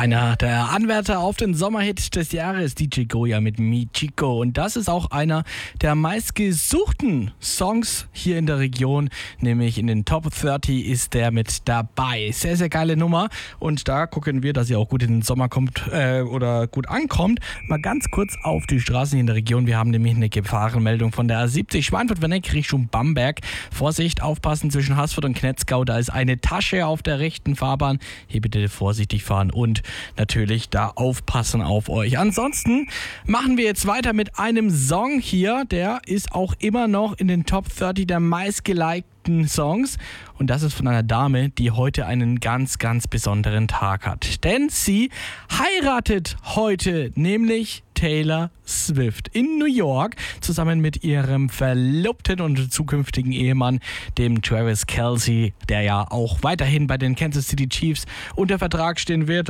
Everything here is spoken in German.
Einer der Anwärter auf den Sommerhit des Jahres, DJ Goya mit Mi Chico. Und das ist auch einer der meistgesuchten Songs hier in der Region, nämlich in den Top 30 ist der mit dabei. Sehr, sehr geile Nummer. Und da gucken wir, dass ihr auch gut in den Sommer kommt oder gut ankommt. Mal ganz kurz auf die Straßen hier in der Region. Wir haben nämlich eine Gefahrenmeldung von der A70 Schweinfurt-Werneck Richtung Bamberg. Vorsicht, aufpassen zwischen Haßfurt und Knetzgau. Da ist eine Tasche auf der rechten Fahrbahn. Hier bitte vorsichtig fahren und natürlich da aufpassen auf euch. Ansonsten machen wir jetzt weiter mit einem Song hier, der ist auch immer noch in den Top 30 der meistgelikten Songs und das ist von einer Dame, die heute einen ganz, ganz besonderen Tag hat. Denn sie heiratet heute, nämlich Taylor Swift in New York, zusammen mit ihrem Verlobten und zukünftigen Ehemann, dem Travis Kelce, der ja auch weiterhin bei den Kansas City Chiefs unter Vertrag stehen wird.